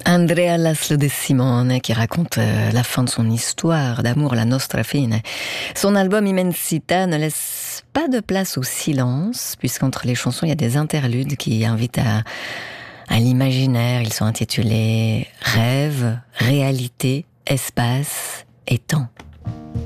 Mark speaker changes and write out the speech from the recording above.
Speaker 1: Andrea Laszlo De Simone qui raconte la fin de son histoire d'amour, la nostra fine. Son album Immensità ne laisse pas de place au silence, puisqu'entre les chansons, il y a des interludes qui invitent à l'imaginaire. Ils sont intitulés Rêve, Réalité, Espace et Temps.